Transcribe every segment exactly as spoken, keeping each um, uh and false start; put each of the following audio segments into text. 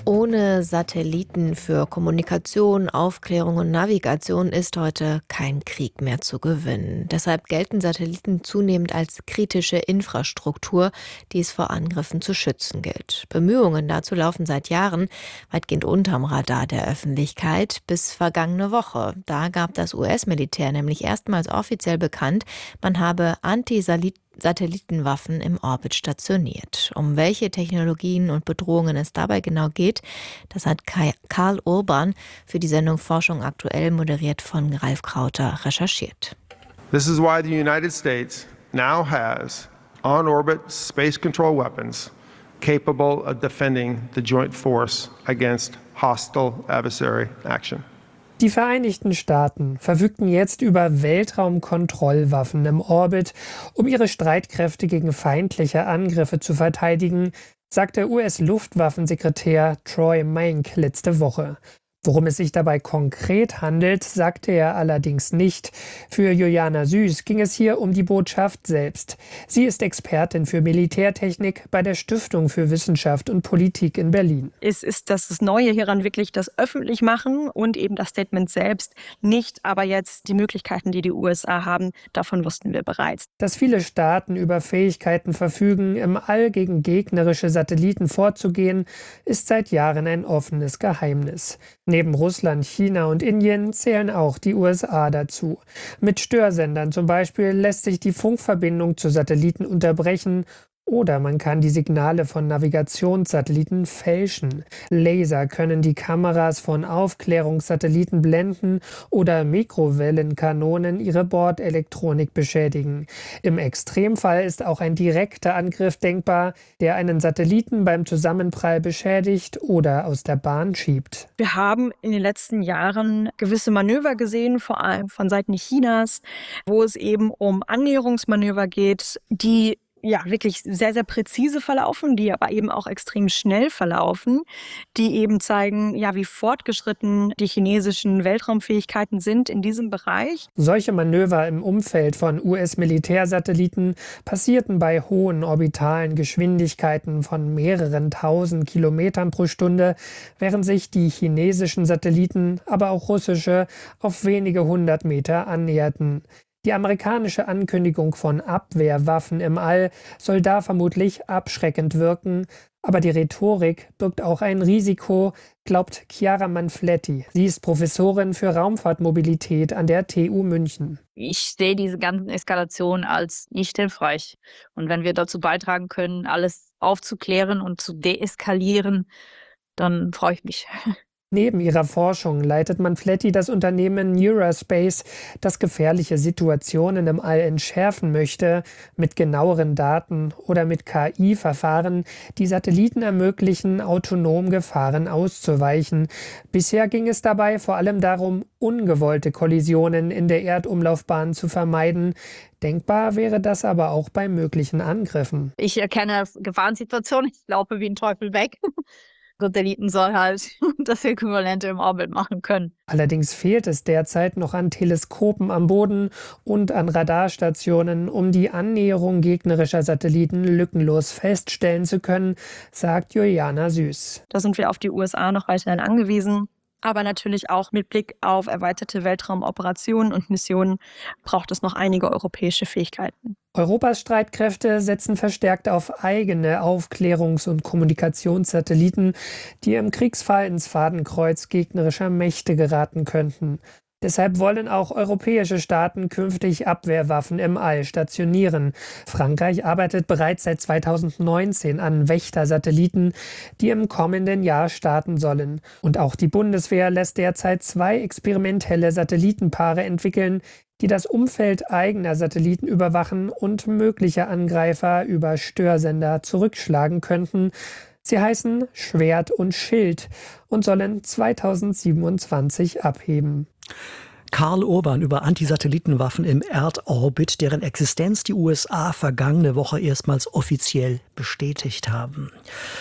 Ohne Satelliten für Kommunikation, Aufklärung und Navigation ist heute kein Krieg mehr zu gewinnen. Deshalb gelten Satelliten zunehmend als kritische Infrastruktur, die es vor Angriffen zu schützen gilt. Bemühungen dazu laufen seit Jahren, weitgehend unterm Radar der Öffentlichkeit, bis vergangene Woche. Da gab das U S-Militär nämlich erstmals offiziell bekannt, man habe Antisatelliten Satellitenwaffen im Orbit stationiert. Um welche Technologien und Bedrohungen es dabei genau geht, das hat Karl Urban für die Sendung Forschung aktuell, moderiert von Ralf Krauter, recherchiert. This is why the United States now has on-orbit space control weapons capable of defending the joint force against hostile adversary action. Die Vereinigten Staaten verfügten jetzt über Weltraumkontrollwaffen im Orbit, um ihre Streitkräfte gegen feindliche Angriffe zu verteidigen, sagt der U S-Luftwaffensekretär Troy Mank letzte Woche. Worum es sich dabei konkret handelt, sagte er allerdings nicht. Für Juliana Süß ging es hier um die Botschaft selbst. Sie ist Expertin für Militärtechnik bei der Stiftung für Wissenschaft und Politik in Berlin. Es ist das Neue hieran wirklich das Öffentlichmachen und eben das Statement selbst nicht, aber jetzt die Möglichkeiten, die die U S A haben, davon wussten wir bereits. Dass viele Staaten über Fähigkeiten verfügen, im All gegen gegnerische Satelliten vorzugehen, ist seit Jahren ein offenes Geheimnis. Neben Russland, China und Indien zählen auch die U S A dazu. Mit Störsendern zum Beispiel lässt sich die Funkverbindung zu Satelliten unterbrechen. Oder man kann die Signale von Navigationssatelliten fälschen. Laser können die Kameras von Aufklärungssatelliten blenden oder Mikrowellenkanonen ihre Bordelektronik beschädigen. Im Extremfall ist auch ein direkter Angriff denkbar, der einen Satelliten beim Zusammenprall beschädigt oder aus der Bahn schiebt. Wir haben in den letzten Jahren gewisse Manöver gesehen, vor allem von Seiten Chinas, wo es eben um Annäherungsmanöver geht, die ja wirklich sehr, sehr präzise verlaufen, die aber eben auch extrem schnell verlaufen, die eben zeigen, ja, wie fortgeschritten die chinesischen Weltraumfähigkeiten sind in diesem Bereich. Solche Manöver im Umfeld von U S-Militärsatelliten passierten bei hohen orbitalen Geschwindigkeiten von mehreren tausend Kilometern pro Stunde, während sich die chinesischen Satelliten, aber auch russische, auf wenige hundert Meter annäherten. Die amerikanische Ankündigung von Abwehrwaffen im All soll da vermutlich abschreckend wirken. Aber die Rhetorik birgt auch ein Risiko, glaubt Chiara Manfletti. Sie ist Professorin für Raumfahrtmobilität an der T U München. Ich sehe diese ganzen Eskalationen als nicht hilfreich. Und wenn wir dazu beitragen können, alles aufzuklären und zu deeskalieren, dann freue ich mich. Neben ihrer Forschung leitet Manfletti das Unternehmen Neuraspace, das gefährliche Situationen im All entschärfen möchte, mit genaueren Daten oder mit K I-Verfahren, die Satelliten ermöglichen, autonom Gefahren auszuweichen. Bisher ging es dabei vor allem darum, ungewollte Kollisionen in der Erdumlaufbahn zu vermeiden. Denkbar wäre das aber auch bei möglichen Angriffen. Ich erkenne Gefahrensituationen, ich laufe wie ein Teufel weg. Satelliten soll halt das Äquivalente im Orbit machen können. Allerdings fehlt es derzeit noch an Teleskopen am Boden und an Radarstationen, um die Annäherung gegnerischer Satelliten lückenlos feststellen zu können, sagt Juliana Süß. Da sind wir auf die U S A noch weiterhin angewiesen. Aber natürlich auch mit Blick auf erweiterte Weltraumoperationen und Missionen braucht es noch einige europäische Fähigkeiten. Europas Streitkräfte setzen verstärkt auf eigene Aufklärungs- und Kommunikationssatelliten, die im Kriegsfall ins Fadenkreuz gegnerischer Mächte geraten könnten. Deshalb wollen auch europäische Staaten künftig Abwehrwaffen im All stationieren. Frankreich arbeitet bereits seit zweitausendneunzehn an Wächter-Satelliten, die im kommenden Jahr starten sollen. Und auch die Bundeswehr lässt derzeit zwei experimentelle Satellitenpaare entwickeln, die das Umfeld eigener Satelliten überwachen und mögliche Angreifer über Störsender zurückschlagen könnten. Sie heißen Schwert und Schild und sollen zweitausendsiebenundzwanzig abheben. Karl Urban über Antisatellitenwaffen im Erdorbit, deren Existenz die U S A vergangene Woche erstmals offiziell bestätigt haben.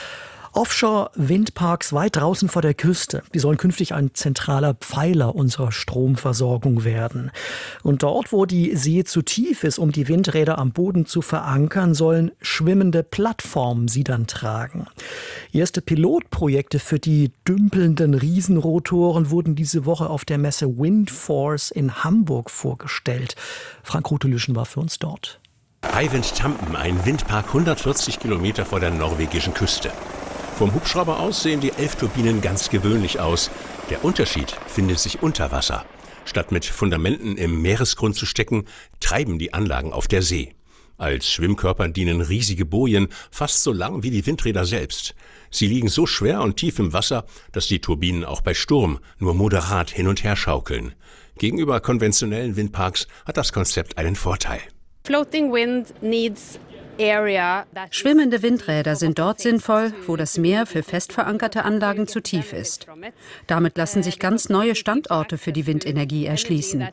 Offshore-Windparks weit draußen vor der Küste, die sollen künftig ein zentraler Pfeiler unserer Stromversorgung werden. Und dort, wo die See zu tief ist, um die Windräder am Boden zu verankern, sollen schwimmende Plattformen sie dann tragen. Erste Pilotprojekte für die dümpelnden Riesenrotoren wurden diese Woche auf der Messe Windforce in Hamburg vorgestellt. Frank Rutelüschen war für uns dort. Hywind Tampen, ein Windpark hundertvierzig Kilometer vor der norwegischen Küste. Vom Hubschrauber aus sehen die elf Turbinen ganz gewöhnlich aus. Der Unterschied findet sich unter Wasser. Statt mit Fundamenten im Meeresgrund zu stecken, treiben die Anlagen auf der See. Als Schwimmkörper dienen riesige Bojen, fast so lang wie die Windräder selbst. Sie liegen so schwer und tief im Wasser, dass die Turbinen auch bei Sturm nur moderat hin und her schaukeln. Gegenüber konventionellen Windparks hat das Konzept einen Vorteil. Floating wind needs Schwimmende Windräder sind dort sinnvoll, wo das Meer für fest verankerte Anlagen zu tief ist. Damit lassen sich ganz neue Standorte für die Windenergie erschließen,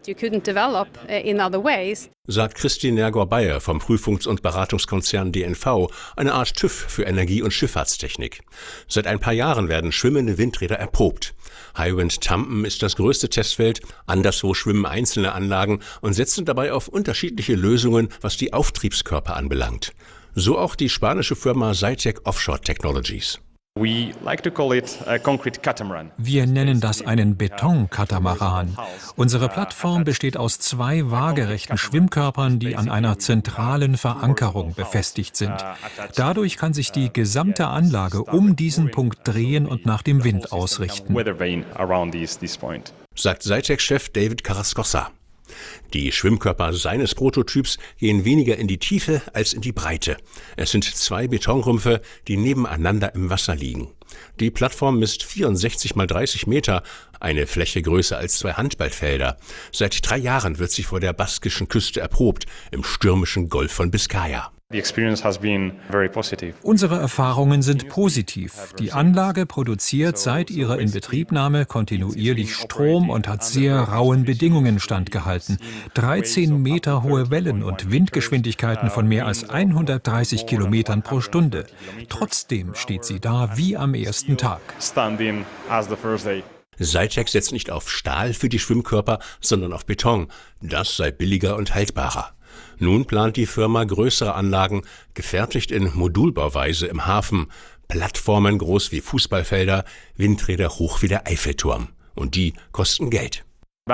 sagt Christine Nergor-Bayer vom Prüfungs- und Beratungskonzern D N V, eine Art TÜV für Energie- und Schifffahrtstechnik. Seit ein paar Jahren werden schwimmende Windräder erprobt. Hywind Tampen ist das größte Testfeld, anderswo schwimmen einzelne Anlagen und setzen dabei auf unterschiedliche Lösungen, was die Auftriebskörper anbelangt. So auch die spanische Firma Zytec Offshore Technologies. Wir nennen das einen Betonkatamaran. Unsere Plattform besteht aus zwei waagerechten Schwimmkörpern, die an einer zentralen Verankerung befestigt sind. Dadurch kann sich die gesamte Anlage um diesen Punkt drehen und nach dem Wind ausrichten, sagt Zytec-Chef David Carrascosa. Die Schwimmkörper seines Prototyps gehen weniger in die Tiefe als in die Breite. Es sind zwei Betonrümpfe, die nebeneinander im Wasser liegen. Die Plattform misst vierundsechzig mal dreißig Meter, eine Fläche größer als zwei Handballfelder. Seit drei Jahren wird sie vor der baskischen Küste erprobt, im stürmischen Golf von Biskaya. Unsere Erfahrungen sind positiv. Die Anlage produziert seit ihrer Inbetriebnahme kontinuierlich Strom und hat sehr rauen Bedingungen standgehalten. dreizehn Meter hohe Wellen und Windgeschwindigkeiten von mehr als hundertdreißig Kilometern pro Stunde. Trotzdem steht sie da wie am ersten Tag. Zytec setzt nicht auf Stahl für die Schwimmkörper, sondern auf Beton. Das sei billiger und haltbarer. Nun plant die Firma größere Anlagen, gefertigt in Modulbauweise im Hafen, Plattformen groß wie Fußballfelder, Windräder hoch wie der Eiffelturm. Und die kosten Geld.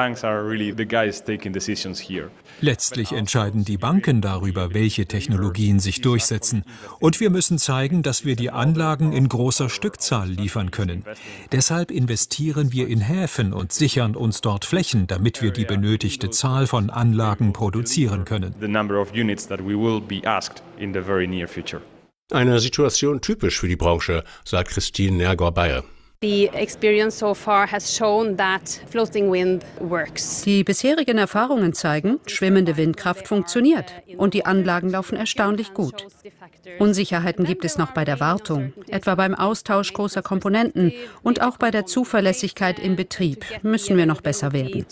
Letztlich entscheiden die Banken darüber, welche Technologien sich durchsetzen. Und wir müssen zeigen, dass wir die Anlagen in großer Stückzahl liefern können. Deshalb investieren wir in Häfen und sichern uns dort Flächen, damit wir die benötigte Zahl von Anlagen produzieren können. Eine Situation typisch für die Branche, sagt Christine Nergor-Bayer. The experience so far has shown that floating wind works. Die bisherigen Erfahrungen zeigen, schwimmende Windkraft funktioniert und die Anlagen laufen erstaunlich gut. Unsicherheiten gibt es noch bei der Wartung, etwa beim Austausch großer Komponenten und auch bei der Zuverlässigkeit im Betrieb müssen wir noch besser werden.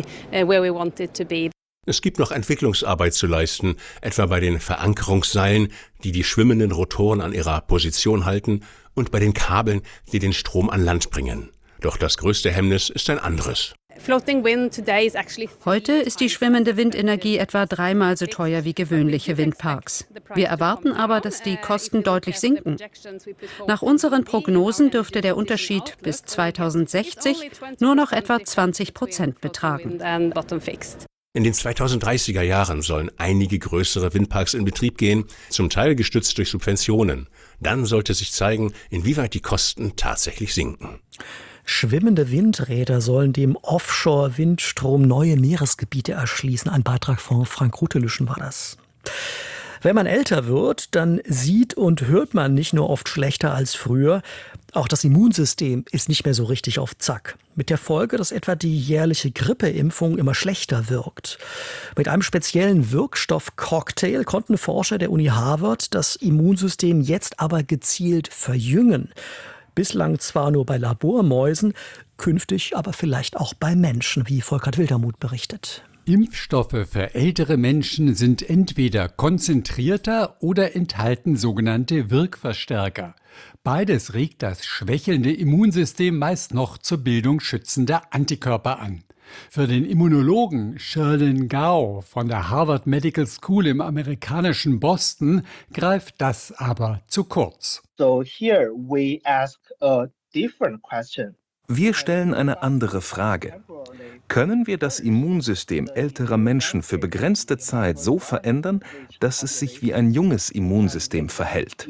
Es gibt noch Entwicklungsarbeit zu leisten, etwa bei den Verankerungsseilen, die die schwimmenden Rotoren an ihrer Position halten, und bei den Kabeln, die den Strom an Land bringen. Doch das größte Hemmnis ist ein anderes. Heute ist die schwimmende Windenergie etwa dreimal so teuer wie gewöhnliche Windparks. Wir erwarten aber, dass die Kosten deutlich sinken. Nach unseren Prognosen dürfte der Unterschied bis zweitausendsechzig nur noch etwa zwanzig Prozent betragen. In den zweitausenddreißiger Jahren sollen einige größere Windparks in Betrieb gehen, zum Teil gestützt durch Subventionen. Dann sollte sich zeigen, inwieweit die Kosten tatsächlich sinken. Schwimmende Windräder sollen dem Offshore-Windstrom neue Meeresgebiete erschließen. Ein Beitrag von Frank Rutelüschen war das. Wenn man älter wird, dann sieht und hört man nicht nur oft schlechter als früher. Auch das Immunsystem ist nicht mehr so richtig auf Zack. Mit der Folge, dass etwa die jährliche Grippeimpfung immer schlechter wirkt. Mit einem speziellen Wirkstoff-Cocktail konnten Forscher der Uni Harvard das Immunsystem jetzt aber gezielt verjüngen. Bislang zwar nur bei Labormäusen, künftig aber vielleicht auch bei Menschen, wie Volkert Wildermuth berichtet. Impfstoffe für ältere Menschen sind entweder konzentrierter oder enthalten sogenannte Wirkverstärker. Beides regt das schwächelnde Immunsystem meist noch zur Bildung schützender Antikörper an. Für den Immunologen Sherlyn Gao von der Harvard Medical School im amerikanischen Boston greift das aber zu kurz. So here we ask a different question. Wir stellen eine andere Frage. Können wir das Immunsystem älterer Menschen für begrenzte Zeit so verändern, dass es sich wie ein junges Immunsystem verhält?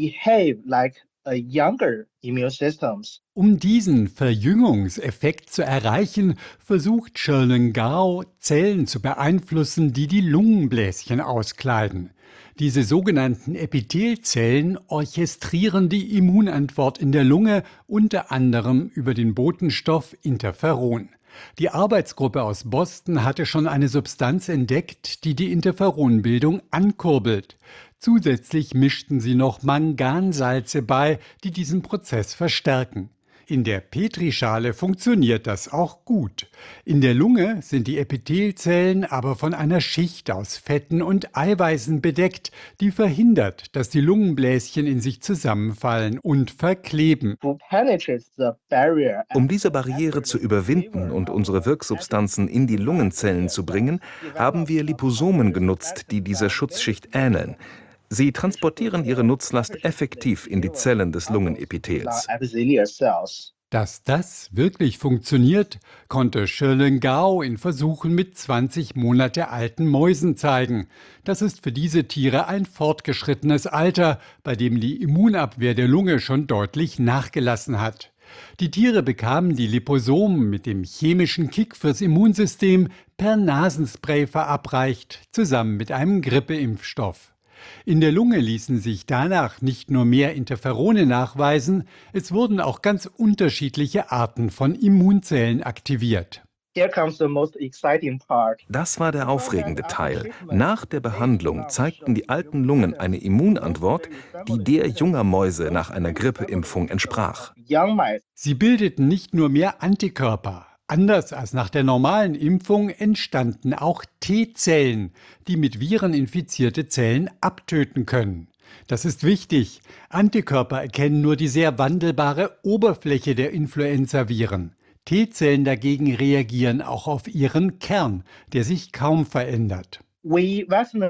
Um diesen Verjüngungseffekt zu erreichen, versucht Sherlyn Gao, Zellen zu beeinflussen, die die Lungenbläschen auskleiden. Diese sogenannten Epithelzellen orchestrieren die Immunantwort in der Lunge, unter anderem über den Botenstoff Interferon. Die Arbeitsgruppe aus Boston hatte schon eine Substanz entdeckt, die die Interferonbildung ankurbelt. Zusätzlich mischten sie noch Mangansalze bei, die diesen Prozess verstärken. In der Petrischale funktioniert das auch gut. In der Lunge sind die Epithelzellen aber von einer Schicht aus Fetten und Eiweißen bedeckt, die verhindert, dass die Lungenbläschen in sich zusammenfallen und verkleben. Um diese Barriere zu überwinden und unsere Wirksubstanzen in die Lungenzellen zu bringen, haben wir Liposomen genutzt, die dieser Schutzschicht ähneln. Sie transportieren ihre Nutzlast effektiv in die Zellen des Lungenepithels. Dass das wirklich funktioniert, konnte Sherlyn Gao in Versuchen mit zwanzig Monate alten Mäusen zeigen. Das ist für diese Tiere ein fortgeschrittenes Alter, bei dem die Immunabwehr der Lunge schon deutlich nachgelassen hat. Die Tiere bekamen die Liposomen mit dem chemischen Kick fürs Immunsystem per Nasenspray verabreicht, zusammen mit einem Grippeimpfstoff. In der Lunge ließen sich danach nicht nur mehr Interferone nachweisen, es wurden auch ganz unterschiedliche Arten von Immunzellen aktiviert. Das war der aufregende Teil. Nach der Behandlung zeigten die alten Lungen eine Immunantwort, die der junger Mäuse nach einer Grippeimpfung entsprach. Sie bildeten nicht nur mehr Antikörper. Anders als nach der normalen Impfung entstanden auch T-Zellen, die mit Viren infizierte Zellen abtöten können. Das ist wichtig. Antikörper erkennen nur die sehr wandelbare Oberfläche der Influenzaviren. T-Zellen dagegen reagieren auch auf ihren Kern, der sich kaum verändert. Wir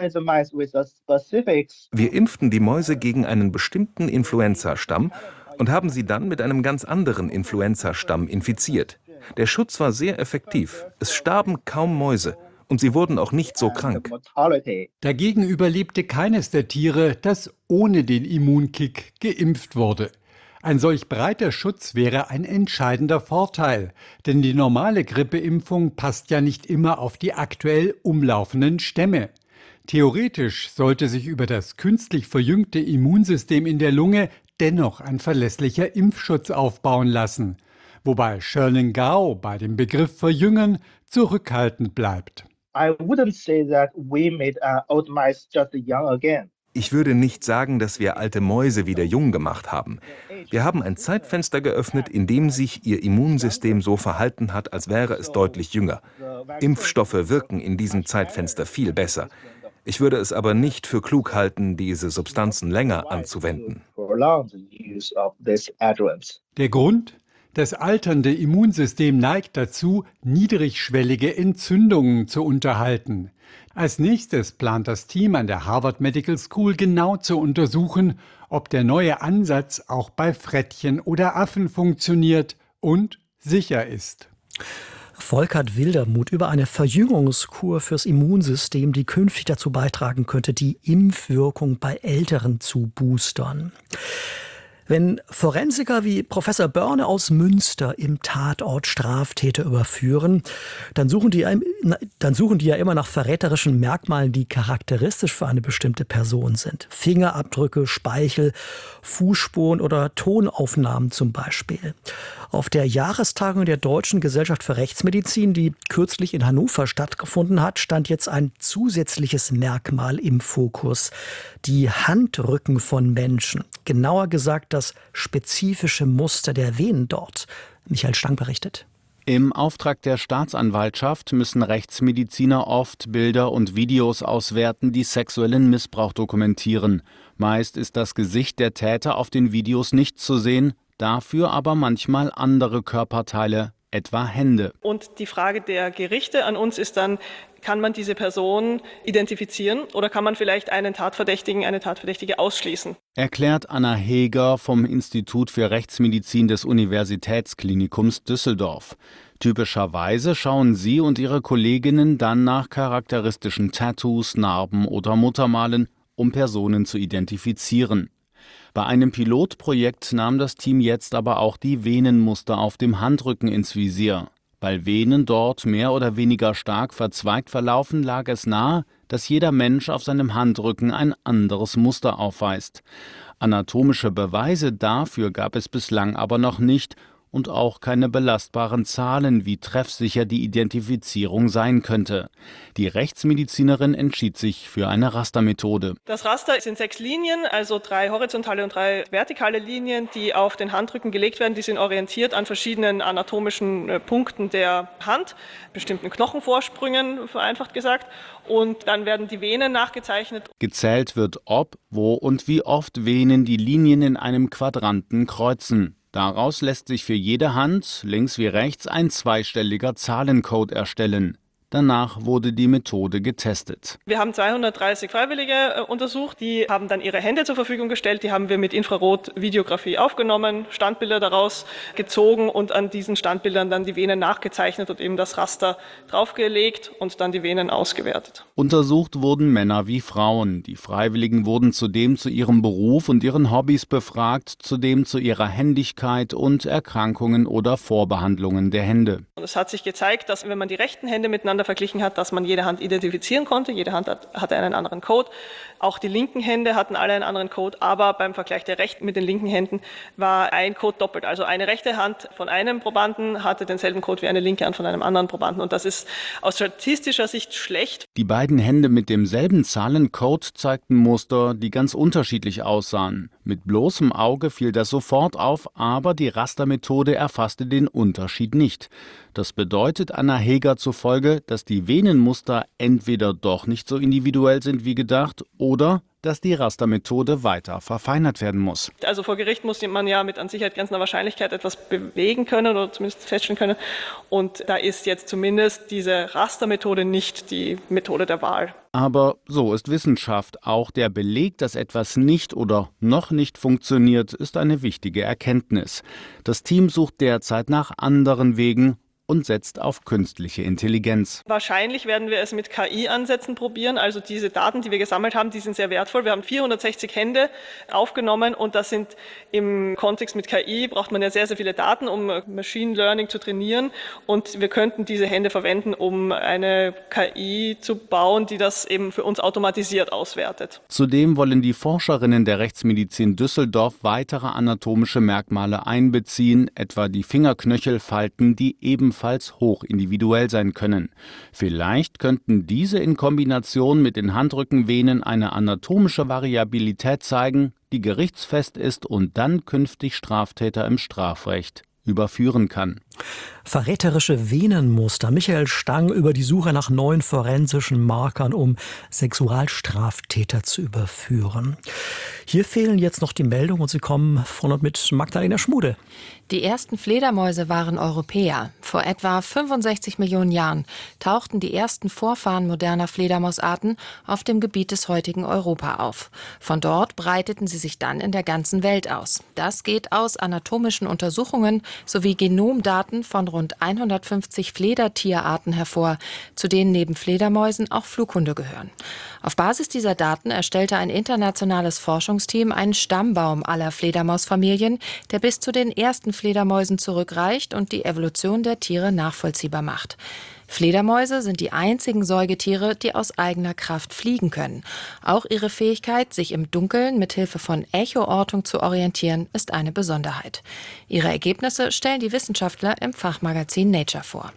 impften die Mäuse gegen einen bestimmten Influenzastamm und haben sie dann mit einem ganz anderen Influenzastamm infiziert. Der Schutz war sehr effektiv. Es starben kaum Mäuse und sie wurden auch nicht so krank. Dagegen überlebte keines der Tiere, das ohne den Immunkick geimpft wurde. Ein solch breiter Schutz wäre ein entscheidender Vorteil, denn die normale Grippeimpfung passt ja nicht immer auf die aktuell umlaufenden Stämme. Theoretisch sollte sich über das künstlich verjüngte Immunsystem in der Lunge dennoch ein verlässlicher Impfschutz aufbauen lassen. Wobei Sherlyn Gao bei dem Begriff Verjüngen zurückhaltend bleibt. Ich würde nicht sagen, dass wir alte Mäuse wieder jung gemacht haben. Wir haben ein Zeitfenster geöffnet, in dem sich ihr Immunsystem so verhalten hat, als wäre es deutlich jünger. Impfstoffe wirken in diesem Zeitfenster viel besser. Ich würde es aber nicht für klug halten, diese Substanzen länger anzuwenden. Der Grund? Das alternde Immunsystem neigt dazu, niedrigschwellige Entzündungen zu unterhalten. Als nächstes plant das Team an der Harvard Medical School genau zu untersuchen, ob der neue Ansatz auch bei Frettchen oder Affen funktioniert und sicher ist. Volkert Wildermuth über eine Verjüngungskur fürs Immunsystem, die künftig dazu beitragen könnte, die Impfwirkung bei Älteren zu boostern. Wenn Forensiker wie Professor Börne aus Münster im Tatort Straftäter überführen, dann suchen die, dann suchen die ja immer nach verräterischen Merkmalen, die charakteristisch für eine bestimmte Person sind. Fingerabdrücke, Speichel, Fußspuren oder Tonaufnahmen zum Beispiel. Auf der Jahrestagung der Deutschen Gesellschaft für Rechtsmedizin, die kürzlich in Hannover stattgefunden hat, stand jetzt ein zusätzliches Merkmal im Fokus. Die Handrücken von Menschen. Genauer gesagt das spezifische Muster der Venen dort. Michael Stang berichtet. Im Auftrag der Staatsanwaltschaft müssen Rechtsmediziner oft Bilder und Videos auswerten, die sexuellen Missbrauch dokumentieren. Meist ist das Gesicht der Täter auf den Videos nicht zu sehen, dafür aber manchmal andere Körperteile, etwa Hände. Und die Frage der Gerichte an uns ist dann, kann man diese Person identifizieren oder kann man vielleicht einen Tatverdächtigen, eine Tatverdächtige ausschließen? Erklärt Anna Heger vom Institut für Rechtsmedizin des Universitätsklinikums Düsseldorf. Typischerweise schauen sie und ihre Kolleginnen dann nach charakteristischen Tattoos, Narben oder Muttermalen, um Personen zu identifizieren. Bei einem Pilotprojekt nahm das Team jetzt aber auch die Venenmuster auf dem Handrücken ins Visier. Weil Venen dort mehr oder weniger stark verzweigt verlaufen, lag es nahe, dass jeder Mensch auf seinem Handrücken ein anderes Muster aufweist. Anatomische Beweise dafür gab es bislang aber noch nicht und auch keine belastbaren Zahlen, wie treffsicher die Identifizierung sein könnte. Die Rechtsmedizinerin entschied sich für eine Rastermethode. Das Raster sind sechs Linien, also drei horizontale und drei vertikale Linien, die auf den Handrücken gelegt werden. Die sind orientiert an verschiedenen anatomischen Punkten der Hand, bestimmten Knochenvorsprüngen, vereinfacht gesagt. Und dann werden die Venen nachgezeichnet. Gezählt wird, ob, wo und wie oft Venen die Linien in einem Quadranten kreuzen. Daraus lässt sich für jede Hand, links wie rechts, ein zweistelliger Zahlencode erstellen. Danach wurde die Methode getestet. Wir haben zweihundertdreißig Freiwillige äh, untersucht, die haben dann ihre Hände zur Verfügung gestellt, die haben wir mit Infrarot-Videografie aufgenommen, Standbilder daraus gezogen und an diesen Standbildern dann die Venen nachgezeichnet und eben das Raster draufgelegt und dann die Venen ausgewertet. Untersucht wurden Männer wie Frauen. Die Freiwilligen wurden zudem zu ihrem Beruf und ihren Hobbys befragt, zudem zu ihrer Händigkeit und Erkrankungen oder Vorbehandlungen der Hände. Und es hat sich gezeigt, dass wenn man die rechten Hände miteinander verglichen hat, dass man jede Hand identifizieren konnte. Jede Hand hat, hatte einen anderen Code. Auch die linken Hände hatten alle einen anderen Code, aber beim Vergleich der rechten mit den linken Händen war ein Code doppelt. Also eine rechte Hand von einem Probanden hatte denselben Code wie eine linke Hand von einem anderen Probanden. Und das ist aus statistischer Sicht schlecht. Die beiden Hände mit demselben Zahlencode zeigten Muster, die ganz unterschiedlich aussahen. Mit bloßem Auge fiel das sofort auf, aber die Rastermethode erfasste den Unterschied nicht. Das bedeutet Anna Heger zufolge, dass die Venenmuster entweder doch nicht so individuell sind wie gedacht oder dass die Rastermethode weiter verfeinert werden muss. Also vor Gericht muss man ja mit an Sicherheit grenzender Wahrscheinlichkeit etwas bewegen können oder zumindest feststellen können. Und da ist jetzt zumindest diese Rastermethode nicht die Methode der Wahl. Aber so ist Wissenschaft. Auch der Beleg, dass etwas nicht oder noch nicht funktioniert, ist eine wichtige Erkenntnis. Das Team sucht derzeit nach anderen Wegen und setzt auf künstliche Intelligenz. Wahrscheinlich werden wir es mit K I-Ansätzen probieren. Also diese Daten, die wir gesammelt haben, die sind sehr wertvoll. Wir haben vierhundertsechzig Hände aufgenommen und das sind im Kontext mit K I, braucht man ja sehr, sehr viele Daten, um Machine Learning zu trainieren. Und wir könnten diese Hände verwenden, um eine K I zu bauen, die das eben für uns automatisiert auswertet. Zudem wollen die Forscherinnen der Rechtsmedizin Düsseldorf weitere anatomische Merkmale einbeziehen, etwa die Fingerknöchelfalten, die ebenfalls hoch individuell sein können. Vielleicht könnten diese in Kombination mit den Handrückenvenen eine anatomische Variabilität zeigen, die gerichtsfest ist und dann künftig Straftäter im Strafrecht überführen kann. Verräterische Venenmuster. Michael Stang über die Suche nach neuen forensischen Markern, um Sexualstraftäter zu überführen. Hier fehlen jetzt noch die Meldungen und sie kommen von und mit Magdalena Schmude. Die ersten Fledermäuse waren Europäer. Vor etwa fünfundsechzig Millionen Jahren tauchten die ersten Vorfahren moderner Fledermausarten auf dem Gebiet des heutigen Europa auf. Von dort breiteten sie sich dann in der ganzen Welt aus. Das geht aus anatomischen Untersuchungen sowie Genomdaten von rund hundertfünfzig Fledertierarten hervor, zu denen neben Fledermäusen auch Flughunde gehören. Auf Basis dieser Daten erstellte ein internationales Forschungsteam einen Stammbaum aller Fledermausfamilien, der bis zu den ersten Fledermäusen zurückreicht und die Evolution der Tiere nachvollziehbar macht. Fledermäuse sind die einzigen Säugetiere, die aus eigener Kraft fliegen können. Auch ihre Fähigkeit, sich im Dunkeln mit Hilfe von Echoortung zu orientieren, ist eine Besonderheit. Ihre Ergebnisse stellen die Wissenschaftler im Fachmagazin Nature vor.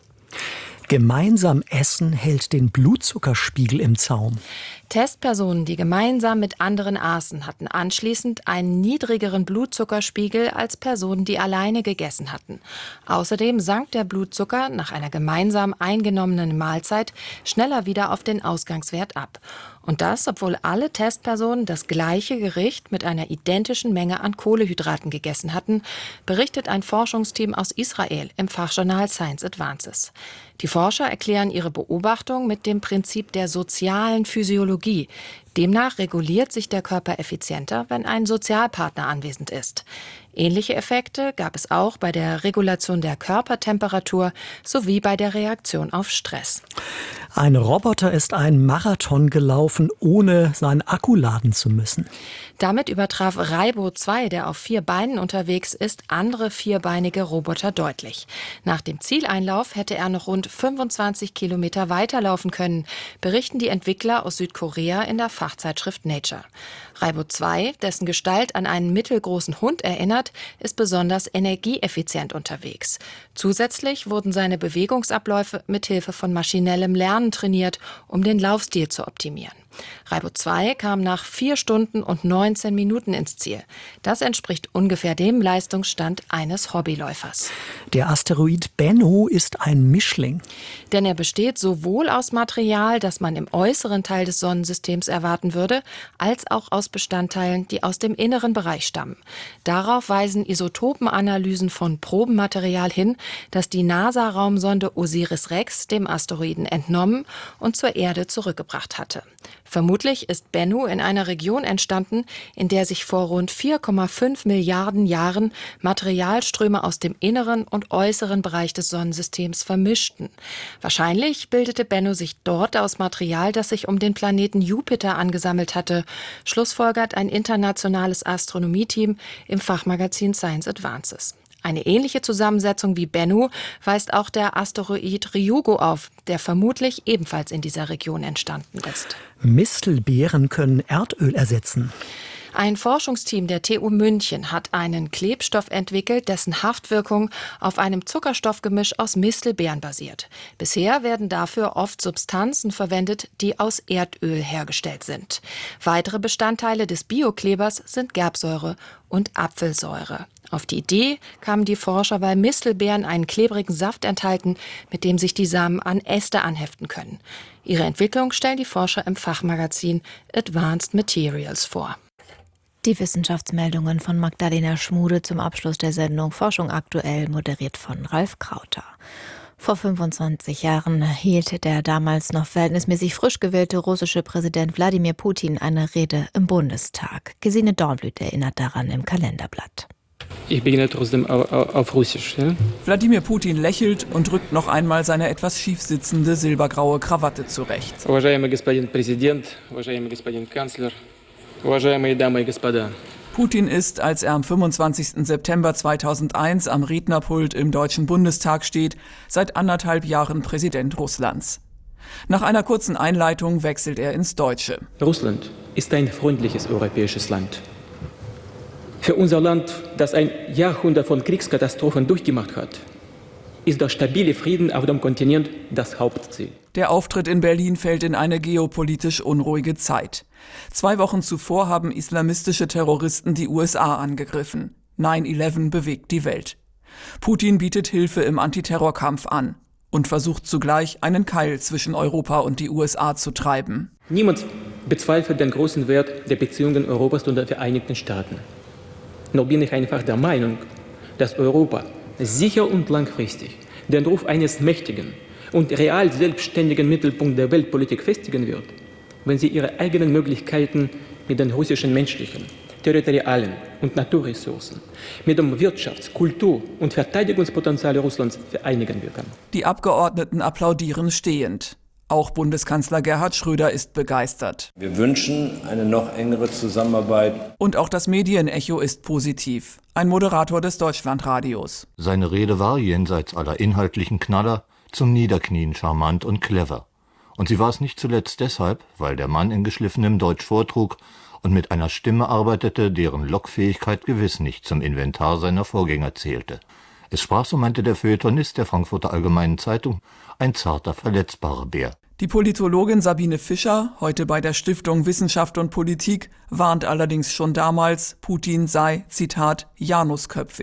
Gemeinsam essen hält den Blutzuckerspiegel im Zaum. Testpersonen, die gemeinsam mit anderen aßen, hatten anschließend einen niedrigeren Blutzuckerspiegel als Personen, die alleine gegessen hatten. Außerdem sank der Blutzucker nach einer gemeinsam eingenommenen Mahlzeit schneller wieder auf den Ausgangswert ab. Und das, obwohl alle Testpersonen das gleiche Gericht mit einer identischen Menge an Kohlenhydraten gegessen hatten, berichtet ein Forschungsteam aus Israel im Fachjournal Science Advances. Die Forscher erklären ihre Beobachtung mit dem Prinzip der sozialen Physiologie. Demnach reguliert sich der Körper effizienter, wenn ein Sozialpartner anwesend ist. Ähnliche Effekte gab es auch bei der Regulation der Körpertemperatur sowie bei der Reaktion auf Stress. Ein Roboter ist einen Marathon gelaufen, ohne seinen Akku laden zu müssen. Damit übertraf Raibo zwei, der auf vier Beinen unterwegs ist, andere vierbeinige Roboter deutlich. Nach dem Zieleinlauf hätte er noch rund fünfundzwanzig Kilometer weiterlaufen können, berichten die Entwickler aus Südkorea in der Fachzeitschrift Nature. Raibo zwei, dessen Gestalt an einen mittelgroßen Hund erinnert, ist besonders energieeffizient unterwegs. Zusätzlich wurden seine Bewegungsabläufe mit Hilfe von maschinellem Lernen trainiert, um den Laufstil zu optimieren. Raibo zwei kam nach vier Stunden und neunzehn Minuten ins Ziel. Das entspricht ungefähr dem Leistungsstand eines Hobbyläufers. Der Asteroid Bennu ist ein Mischling. Denn er besteht sowohl aus Material, das man im äußeren Teil des Sonnensystems erwarten würde, als auch aus Bestandteilen, die aus dem inneren Bereich stammen. Darauf weisen Isotopenanalysen von Probenmaterial hin, das die NASA-Raumsonde OSIRIS-REx dem Asteroiden entnommen und zur Erde zurückgebracht hatte. Vermutlich ist Bennu in einer Region entstanden, in der sich vor rund vier Komma fünf Milliarden Jahren Materialströme aus dem inneren und äußeren Bereich des Sonnensystems vermischten. Wahrscheinlich bildete Bennu sich dort aus Material, das sich um den Planeten Jupiter angesammelt hatte, schlussfolgert ein internationales Astronomieteam im Fachmagazin Science Advances. Eine ähnliche Zusammensetzung wie Bennu weist auch der Asteroid Ryugu auf, der vermutlich ebenfalls in dieser Region entstanden ist. Mistelbeeren können Erdöl ersetzen. Ein Forschungsteam der T U München hat einen Klebstoff entwickelt, dessen Haftwirkung auf einem Zuckerstoffgemisch aus Mistelbeeren basiert. Bisher werden dafür oft Substanzen verwendet, die aus Erdöl hergestellt sind. Weitere Bestandteile des Bioklebers sind Gerbsäure und Apfelsäure. Auf die Idee kamen die Forscher, weil Mistelbeeren einen klebrigen Saft enthalten, mit dem sich die Samen an Äste anheften können. Ihre Entwicklung stellen die Forscher im Fachmagazin Advanced Materials vor. Die Wissenschaftsmeldungen von Magdalena Schmude zum Abschluss der Sendung Forschung aktuell, moderiert von Ralf Krauter. Vor fünfundzwanzig Jahren hielt der damals noch verhältnismäßig frisch gewählte russische Präsident Wladimir Putin eine Rede im Bundestag. Gesine Dornblüt erinnert daran im Kalenderblatt. Ich beginne trotzdem auf Russisch. Ja? Wladimir Putin lächelt und rückt noch einmal seine etwas schief sitzende silbergraue Krawatte zurecht. Уважаемый господин Präsident, уважаемый господин Kanzler, уважаемые Damen und Господа. Putin ist, als er am fünfundzwanzigsten September zweitausendeins am Rednerpult im Deutschen Bundestag steht, seit anderthalb Jahren Präsident Russlands. Nach einer kurzen Einleitung wechselt er ins Deutsche. Russland ist ein freundliches europäisches Land. Für unser Land, das ein Jahrhundert von Kriegskatastrophen durchgemacht hat, ist der stabile Frieden auf dem Kontinent das Hauptziel. Der Auftritt in Berlin fällt in eine geopolitisch unruhige Zeit. Zwei Wochen zuvor haben islamistische Terroristen die U S A angegriffen. neun elf bewegt die Welt. Putin bietet Hilfe im Antiterrorkampf an und versucht zugleich, einen Keil zwischen Europa und die U S A zu treiben. Niemand bezweifelt den großen Wert der Beziehungen Europas und der Vereinigten Staaten. Nur bin ich einfach der Meinung, dass Europa sicher und langfristig den Ruf eines mächtigen und real selbstständigen Mittelpunkt der Weltpolitik festigen wird, wenn sie ihre eigenen Möglichkeiten mit den russischen menschlichen, territorialen und Naturressourcen, mit dem Wirtschafts-, Kultur- und Verteidigungspotenzial Russlands vereinigen wird. Die Abgeordneten applaudieren stehend. Auch Bundeskanzler Gerhard Schröder ist begeistert. Wir wünschen eine noch engere Zusammenarbeit. Und auch das Medienecho ist positiv. Ein Moderator des Deutschlandradios. Seine Rede war jenseits aller inhaltlichen Knaller zum Niederknien charmant und clever. Und sie war es nicht zuletzt deshalb, weil der Mann in geschliffenem Deutsch vortrug und mit einer Stimme arbeitete, deren Lockfähigkeit gewiss nicht zum Inventar seiner Vorgänger zählte. Es sprach, so meinte der Feuilletonist der Frankfurter Allgemeinen Zeitung, ein zarter, verletzbarer Bär. Die Politologin Sabine Fischer, heute bei der Stiftung Wissenschaft und Politik, warnt allerdings schon damals, Putin sei, Zitat, janusköpfig.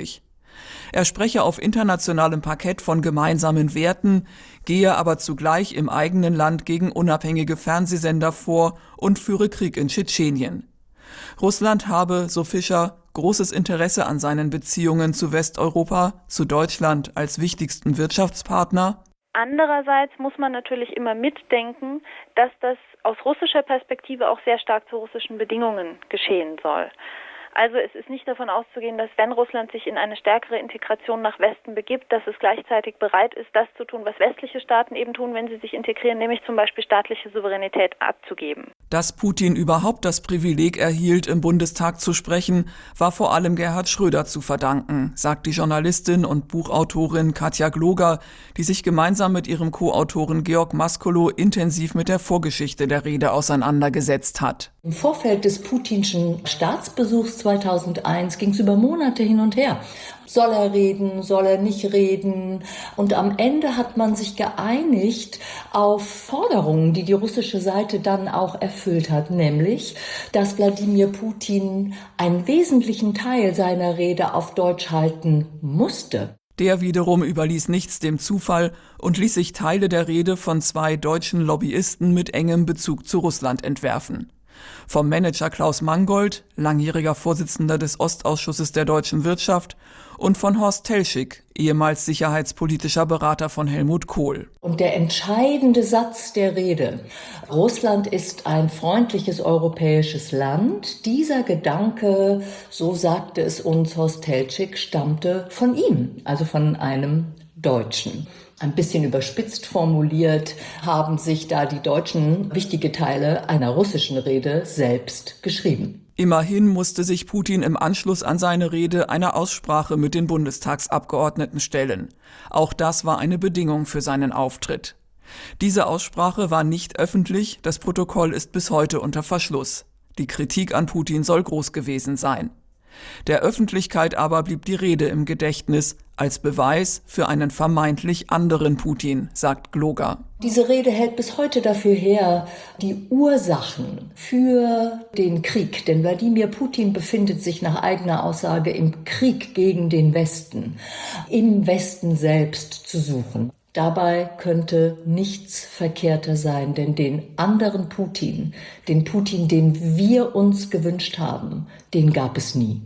Er spreche auf internationalem Parkett von gemeinsamen Werten, gehe aber zugleich im eigenen Land gegen unabhängige Fernsehsender vor und führe Krieg in Tschetschenien. Russland habe, so Fischer, großes Interesse an seinen Beziehungen zu Westeuropa, zu Deutschland als wichtigsten Wirtschaftspartner. Andererseits muss man natürlich immer mitdenken, dass das aus russischer Perspektive auch sehr stark zu russischen Bedingungen geschehen soll. Also es ist nicht davon auszugehen, dass wenn Russland sich in eine stärkere Integration nach Westen begibt, dass es gleichzeitig bereit ist, das zu tun, was westliche Staaten eben tun, wenn sie sich integrieren, nämlich zum Beispiel staatliche Souveränität abzugeben. Dass Putin überhaupt das Privileg erhielt, im Bundestag zu sprechen, war vor allem Gerhard Schröder zu verdanken, sagt die Journalistin und Buchautorin Katja Gloger, die sich gemeinsam mit ihrem Co-Autoren Georg Maskolo intensiv mit der Vorgeschichte der Rede auseinandergesetzt hat. Im Vorfeld des putinschen Staatsbesuchs zweitausendeins ging es über Monate hin und her. Soll er reden, soll er nicht reden? Und am Ende hat man sich geeinigt auf Forderungen, die die russische Seite dann auch erfüllt hat, nämlich, dass Wladimir Putin einen wesentlichen Teil seiner Rede auf Deutsch halten musste. Der wiederum überließ nichts dem Zufall und ließ sich Teile der Rede von zwei deutschen Lobbyisten mit engem Bezug zu Russland entwerfen. Vom Manager Klaus Mangold, langjähriger Vorsitzender des Ostausschusses der deutschen Wirtschaft, und von Horst Telschik, ehemals sicherheitspolitischer Berater von Helmut Kohl. Und der entscheidende Satz der Rede: Russland ist ein freundliches europäisches Land. Dieser Gedanke, so sagte es uns Horst Telschik, stammte von ihm, also von einem Deutschen. Ein bisschen überspitzt formuliert haben sich da die Deutschen wichtige Teile einer russischen Rede selbst geschrieben. Immerhin musste sich Putin im Anschluss an seine Rede einer Aussprache mit den Bundestagsabgeordneten stellen. Auch das war eine Bedingung für seinen Auftritt. Diese Aussprache war nicht öffentlich, das Protokoll ist bis heute unter Verschluss. Die Kritik an Putin soll groß gewesen sein. Der Öffentlichkeit aber blieb die Rede im Gedächtnis als Beweis für einen vermeintlich anderen Putin, sagt Gloger. Diese Rede hält bis heute dafür her, die Ursachen für den Krieg, denn Wladimir Putin befindet sich nach eigener Aussage im Krieg gegen den Westen, im Westen selbst zu suchen. Dabei könnte nichts verkehrter sein, denn den anderen Putin, den Putin, den wir uns gewünscht haben, den gab es nie.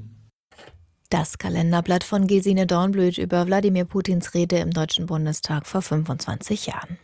Das Kalenderblatt von Gesine Dornblüt über Wladimir Putins Rede im Deutschen Bundestag vor fünfundzwanzig Jahren.